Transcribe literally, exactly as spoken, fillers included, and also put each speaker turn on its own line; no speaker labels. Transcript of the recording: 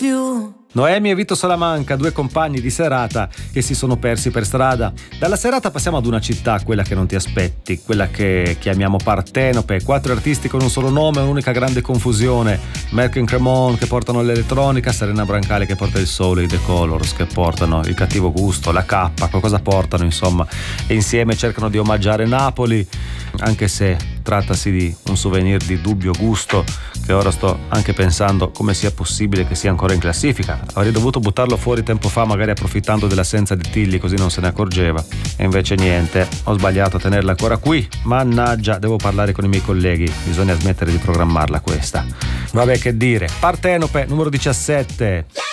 più.
Noemi e Vito Salamanca, due compagni di serata che si sono persi per strada. Dalla serata passiamo ad una città, quella che non ti aspetti, quella che chiamiamo Partenope. Quattro artisti con un solo nome, un'unica grande confusione. Merkin Cremon che portano l'elettronica, Serena Brancale che porta il soul e i The Colors che portano il cattivo gusto, la K, qualcosa portano insomma. E insieme cercano di omaggiare Napoli, anche se trattasi di un souvenir di dubbio gusto che ora sto anche pensando come sia possibile che sia ancora in classifica. Avrei dovuto buttarlo fuori tempo fa, magari approfittando dell'assenza di Tilly, così non se ne accorgeva, e invece niente, ho sbagliato a tenerla ancora qui. Mannaggia, devo parlare con i miei colleghi, bisogna smettere di programmarla questa. Vabbè, che dire. Partenope numero diciassette.